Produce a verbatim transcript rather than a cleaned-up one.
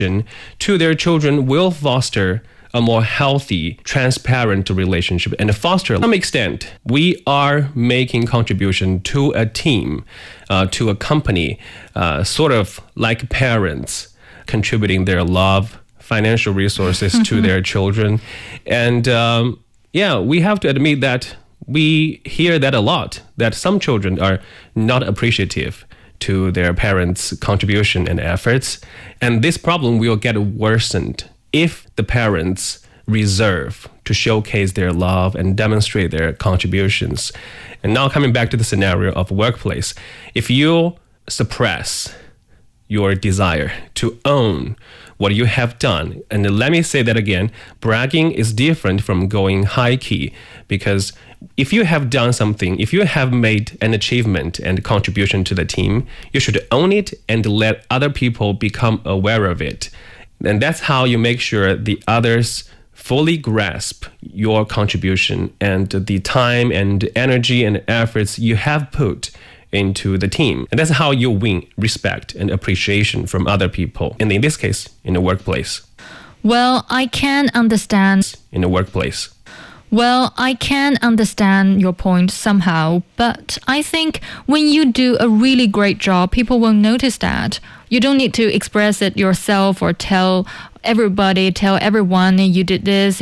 to their children will foster a more healthy, transparent relationship and foster to some extent. We are making contribution to a team, uh, to a company, uh, sort of like parents contributing their love, financial resources to their children. And um, yeah, we have to admit that we hear that a lot, that some children are not appreciative to their parents' contribution and efforts. And this problem will get worsened if the parents reserve to showcase their love and demonstrate their contributions. And now coming back to the scenario of workplace, if you suppress your desire to own what you have done, and let me say that again, bragging is different from going high key, because if you have done something, if you have made an achievement and contribution to the team, you should own it and let other people become aware of it. And that's how you make sure the others fully grasp your contribution and the time and energy and efforts you have put into the team. And that's how you win respect and appreciation from other people. And in this case, in the workplace. Well, I can understand. In the workplace. Well, I can understand your point somehow, but I think when you do a really great job, people will notice that. You don't need to express it yourself or tell everybody, tell everyone you did this,